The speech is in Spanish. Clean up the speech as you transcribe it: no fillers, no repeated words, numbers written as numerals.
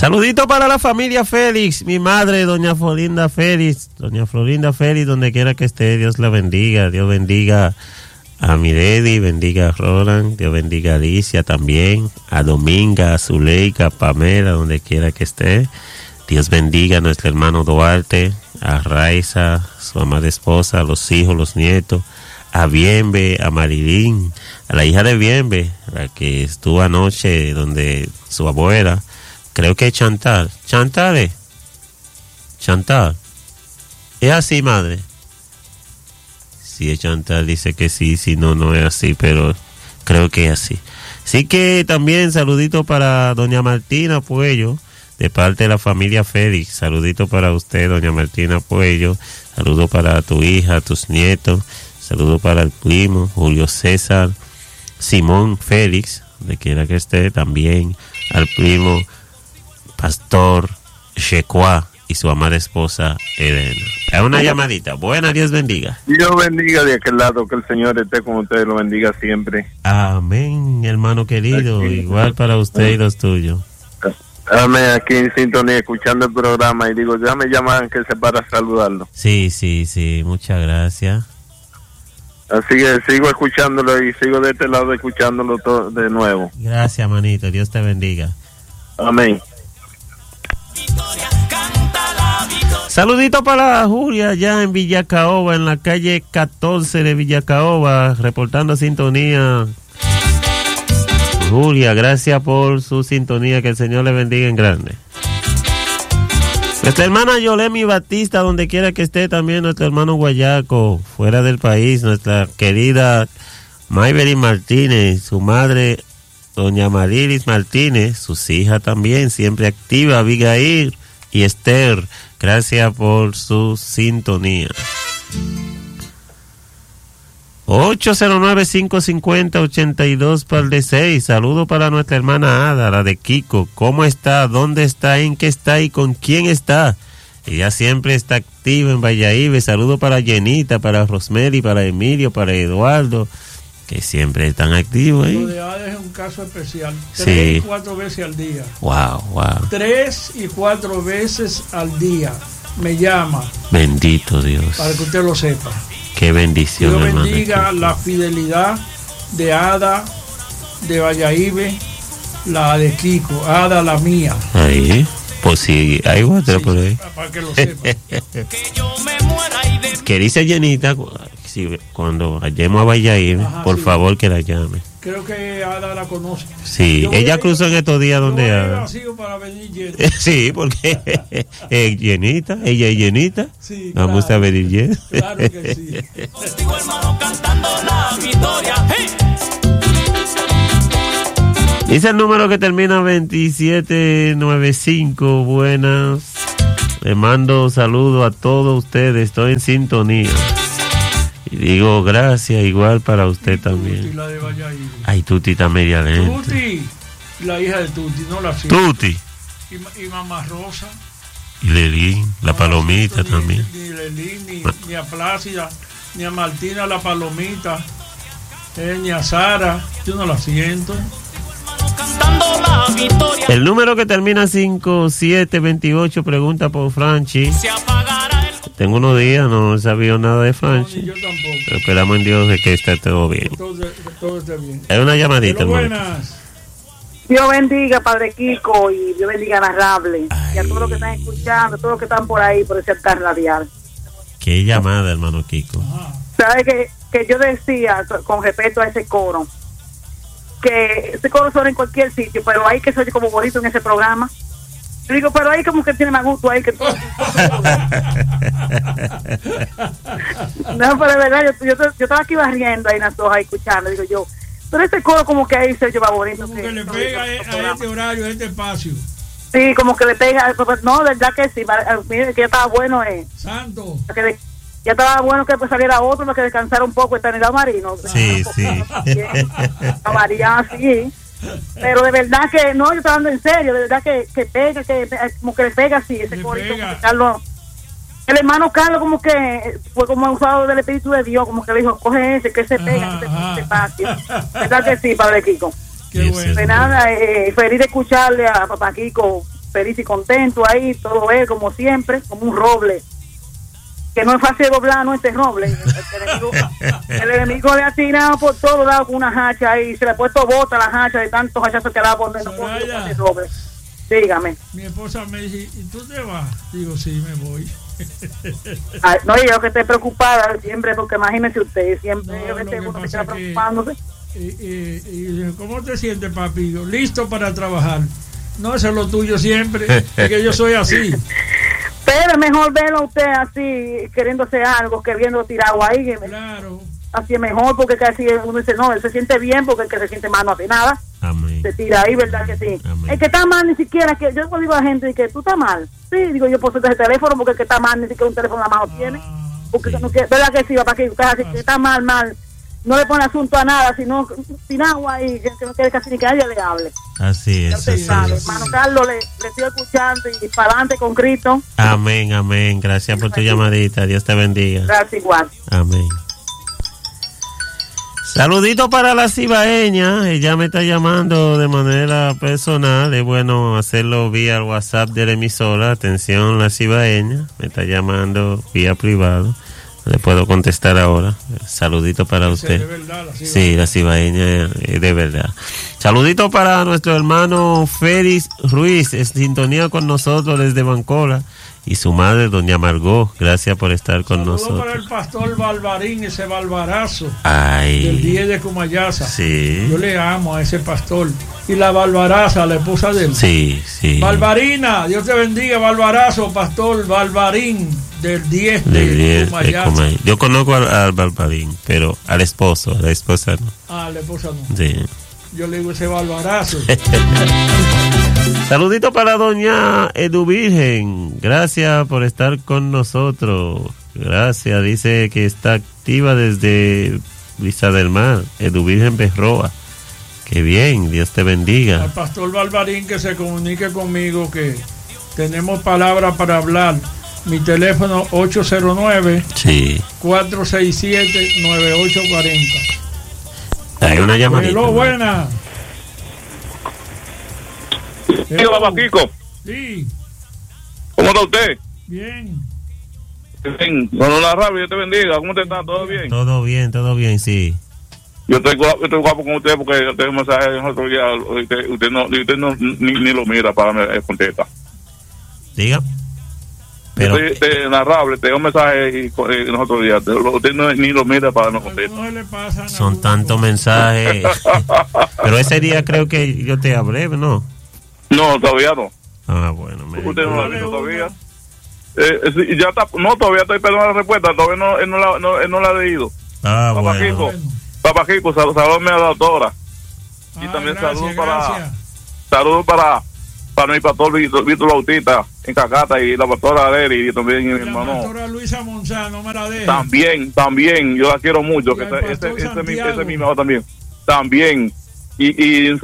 Saludito para la familia Félix, mi madre, doña Florinda Félix, donde quiera que esté, Dios la bendiga, Dios bendiga a Miredi, bendiga a Roland, Dios bendiga a Alicia también, a Dominga, a Zuleika, a Pamela, donde quiera que esté, Dios bendiga a nuestro hermano Duarte, a Raiza, su amada esposa, a los hijos, los nietos, a Bienve, a Marilín, a la hija de Bienve, la que estuvo anoche donde su abuela, creo que es Chantal. Chantal. ¿Es así, madre? Si es Chantal, dice que sí, si no, no es así, pero creo que es así. Así que también saludito para doña Martina Puello, de parte de la familia Félix. Saludito para usted, doña Martina Puello. Saludo para tu hija, tus nietos. Saludo para el primo, Julio César, Simón Félix, donde quiera que esté, también al primo Pastor Shequá y su amada esposa Elena. Es una llamadita. Buena, Dios bendiga. Dios bendiga de aquel lado, que el Señor esté con ustedes, lo bendiga siempre. Amén, hermano querido. Aquí. Igual para usted y los tuyos. Amén, aquí en sintonía, escuchando el programa, y digo, ya me llaman que se para saludarlo. Sí, muchas gracias. Así que sigo escuchándolo y sigo de este lado escuchándolo todo de nuevo. Gracias, manito, Dios te bendiga. Amén. Saludito para Julia allá en Villacaoba, en la calle 14 de Villacaoba, reportando sintonía. Julia, gracias por su sintonía, que el Señor le bendiga en grande. Nuestra hermana Yolemi Batista, donde quiera que esté, también nuestro hermano Guayaco, fuera del país, nuestra querida Maybelline Martínez, su madre doña Marilis Martínez, sus hijas también, siempre activa, Abigail y Esther, gracias por su sintonía. 809-550-82-6. Saludo para nuestra hermana Ada, la de Kiko. ¿Cómo está? ¿Dónde está? ¿En qué está? ¿Y con quién está? Ella siempre está activa en Valladolid. Saludo para Jenita, para Rosemary, para Emilio, para Eduardo, que siempre están activos ahí. Lo de Ada es un caso especial. 3 sí. y 4 veces al día. Wow. 3 y 4 veces al día me llama. Bendito Dios. Para que usted lo sepa. Qué bendición, Dios hermano. bendiga la fidelidad de Ada, de Valladolid, la de Kiko, Ada la mía. Ahí, pues sí, hay otra por ahí. Para que lo sepa. Que dice Jenita, si, cuando vayamos a Valladolid, por favor que la llame. Creo que Ada la conoce. Sí, ella cruzó en estos días donde Ada. Para venir sí, porque llenita, ella es llenita. Sí, vamos a venir llena. Claro que sí. Contigo, hermano, cantando la victoria. ¡Hey! Dice el número que termina 2795. Buenas. Le mando saludos a todos ustedes. Estoy en sintonía. Y digo gracias, igual para usted también. Tuti, la de Valladolid. Ay, Tuti está media lenta. Tuti, la hija de Tuti, no la sigue. Tuti. Y Mamá Rosa. Y Lelín, la palomita también. Ni Lelín, ni a Plácida, ni a Martina la palomita, ni a Sara. Yo no la siento. El número que termina 5728 pregunta por Franchi. Tengo unos días, no he sabido nada de Franchi. No, yo tampoco. Pero esperamos en Dios de que esté todo bien. Todo esté bien. Hay una llamadita, Pero hermano. buenas. Dios bendiga, Padre Kiko, y Dios bendiga a Narrable. Y a todos los que están escuchando, todos los que están por ahí, por ese altar radial. Qué llamada, hermano Kiko. ¿Sabes que yo decía con respecto a ese coro? Que ese coro suena en cualquier sitio, pero hay que se oye como bonito en ese programa. Yo digo, pero ahí como que tiene más gusto ahí que todo. No, pero de verdad, yo estaba aquí barriendo ahí en las hojas, escuchando, digo yo, pero ese coro como que ahí se oye más bonito. Como que le pega a este horario, a este espacio. Sí, como que le pega, no, de verdad que sí, mire que ya estaba bueno, Santo. Ya estaba bueno que pues saliera otro para que descansara un poco Eternidad Marino. Sí, sí. María, así. Pero de verdad que, no, yo estoy hablando en serio, de verdad que pega, como que le pega así, ese corito. Carlos, el hermano Carlos como que fue como usado del Espíritu de Dios, como que le dijo, coge ese, que se pega, que se espacio. ¿Verdad que sí, Padre Kiko? Qué bueno. Pues nada, feliz de escucharle a Papá Kiko feliz y contento ahí, todo él como siempre, como un roble. Que no es fácil de doblar, no, este roble. El enemigo le ha tirado por todo lado con una hacha y se le ha puesto bota a la hacha de tantos hachazos que le ha dado por el roble. Dígame. Mi esposa me dice, ¿y tú te vas? Digo, sí, me voy. Ay, no, yo que estoy preocupada siempre, porque imagínese usted, siempre yo que uno que está preocupándose. Y ¿cómo te sientes, papi? Digo, listo para trabajar. No, eso es lo tuyo siempre, es que yo soy así. Pero es mejor verlo a usted así, queriéndose algo, que viendo tirado ahí. Claro. Así es mejor, porque casi uno dice, no, él se siente bien, porque el que se siente mal no hace nada. Amén. Se tira ahí, ¿verdad que sí? Amén. El que está mal ni siquiera, que yo digo a la gente que tú estás mal. Sí, digo yo, por el teléfono, porque el que está mal ni siquiera un teléfono en la mano tiene. Porque sí. no quiere, ¿verdad que sí? Para que está mal, no le pone asunto a nada, sino sin agua y que no quiere casi ni que nadie le hable. Así es. Usted sabe, hermano Carlos, le estoy escuchando y para adelante con Cristo. Amén, amén. Gracias por tu llamadita. Dios te bendiga. Gracias igual. Amén. Saludito para la cibaeña. Ella me está llamando de manera personal. Es bueno hacerlo vía el WhatsApp de la emisora. Atención, la cibaeña me está llamando vía privado. Le puedo contestar ahora. Saludito para usted. De verdad, sí, la cibaeña es de verdad. Saludito para nuestro hermano Félix Ruiz, en sintonía con nosotros desde Bancola. Y su madre, doña Margot, gracias por estar con nosotros. Para el pastor Balvarín, ese Balvarazo. Ay. Del 10 de Comayasa. Sí. Yo le amo a ese pastor. Y la Balvaraza, la esposa de él. Sí, sí. Balvarina, Dios te bendiga, Balvarazo, pastor Balvarín, del 10 de Comayasa. Yo conozco al Balvarín, pero al esposo, a la esposa no. Ah, la esposa no. Sí. Yo le digo ese Balvarazo. Saludito para doña Edu Virgen. Gracias por estar con nosotros. Gracias. Dice que está activa desde Vista del Mar. Edu Virgen Berroa. Qué bien. Dios te bendiga. Al pastor Balvarín que se comunique conmigo, que tenemos palabras para hablar. Mi teléfono 809 sí. 467-9840. Hay una llamadita. Hello, buena. Digo, papá Kiko. Sí. ¿Cómo está usted? Bien. Bien. Don La Rabia, Dios te bendiga. ¿Cómo te está? ¿Todo bien? Todo bien, sí. Yo estoy guapo con usted porque yo tengo un mensaje en otro día. Usted no ni lo mira para me contesta. Diga. Pero yo estoy narrable, te doy un mensaje en otro día. Usted ni lo mira para no contestar. No le pasa son tantos mensajes. Pero ese día creo que yo te hablé, ¿no? No, todavía no. Ah, bueno. Usted no lo ha visto todavía. Ya está, no, todavía estoy esperando la respuesta. Todavía él no la ha leído. Ah, Papá bueno. Kiko, Papá Kiko, saludame a la doctora. Y también gracias, saludos para mi pastor Víctor Bautista en Cacata y la pastora Areli y también mi hermano. La pastora Luisa Monzá, no me la deje. También, yo la quiero mucho. Que ese es mi hijo también. También. Y